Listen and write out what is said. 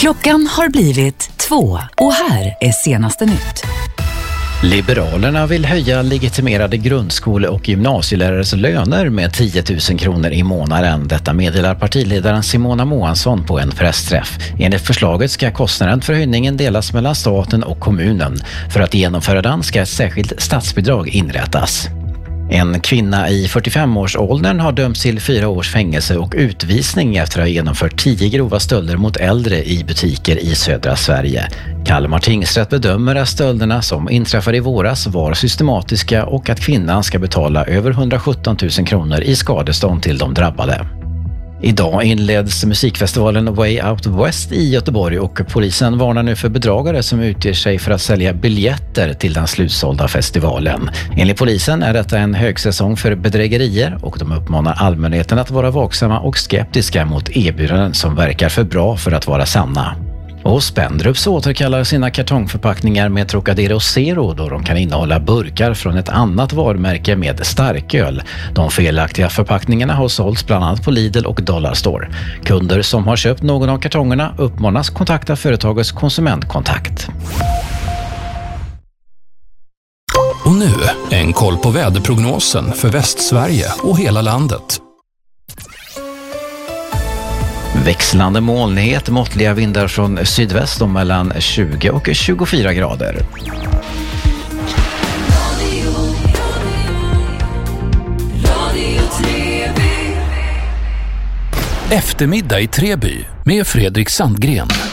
Klockan har blivit 2 och här är senaste nytt. Liberalerna vill höja legitimerade grundskole- och gymnasielärares löner med 10 000 kronor i månaden. Detta meddelar partiledaren Simona Moansson på en pressträff. Enligt förslaget ska kostnaden för höjningen delas mellan staten och kommunen. För att genomföra den ska ett särskilt statsbidrag inrättas. En kvinna i 45-årsåldern har dömts till 4 års fängelse och utvisning efter att ha genomfört 10 grova stölder mot äldre i butiker i södra Sverige. Kalmar tingsrätt bedömer att stölderna som inträffade i våras var systematiska och att kvinnan ska betala över 117 000 kronor i skadestånd till de drabbade. Idag inleds musikfestivalen Way Out West i Göteborg och polisen varnar nu för bedragare som utger sig för att sälja biljetter till den slutsålda festivalen. Enligt polisen är detta en högsäsong för bedrägerier och de uppmanar allmänheten att vara vaksamma och skeptiska mot erbjudanden som verkar för bra för att vara sanna. Och Spendrups återkallar sina kartongförpackningar med Trocadero Zero då de kan innehålla burkar från ett annat varumärke med starköl. De felaktiga förpackningarna har sålts bland annat på Lidl och Dollarstore. Kunder som har köpt någon av kartongerna uppmanas kontakta företagets konsumentkontakt. Och nu en koll på väderprognosen för Västsverige och hela landet. Växlande molnighet, måttliga vindar från sydväst och mellan 20 och 24 grader. Eftermiddag i Treby med Fredrik Sandgren.